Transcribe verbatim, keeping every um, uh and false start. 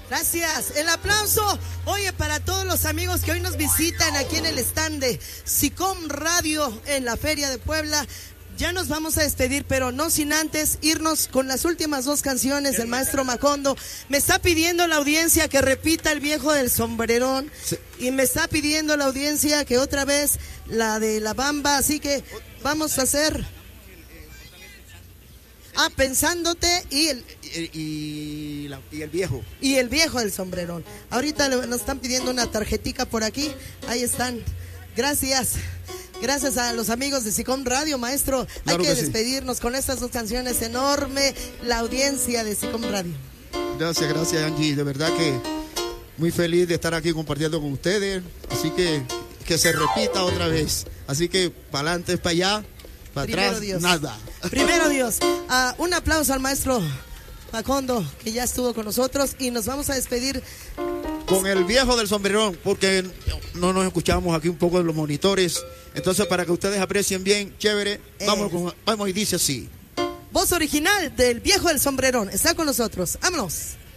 Gracias. El aplauso, oye, para todos los amigos que hoy nos visitan aquí en el stand de SICOM Radio en la Feria de Puebla. Ya nos vamos a despedir, pero no sin antes irnos con las últimas dos canciones del maestro Macondo. Me está pidiendo la audiencia que repita El Viejo del Sombrerón. Sí. Y me está pidiendo la audiencia que otra vez la de La Bamba. Así que vamos a hacer... Ah, Pensándote y el... Y, y, la, y el viejo. Y El Viejo del Sombrerón. Ahorita nos están pidiendo una tarjetica por aquí. Ahí están. Gracias. Gracias a los amigos de SICOM Radio, maestro. Claro Hay que, que despedirnos sí. con estas dos canciones. Enorme la audiencia de SICOM Radio. Gracias, gracias, Angie. De verdad que muy feliz de estar aquí compartiendo con ustedes. Así que que se repita otra vez. Así que para adelante, para allá, para Primero atrás, Dios. nada. Primero Dios. Uh, un aplauso al maestro Macondo, que ya estuvo con nosotros. Y nos vamos a despedir con El Viejo del Sombrerón, porque no nos escuchamos aquí un poco de los monitores. Entonces, para que ustedes aprecien bien, chévere, vamos, con, vamos y dice así. Voz original del Viejo del Sombrerón está con nosotros. Vámonos.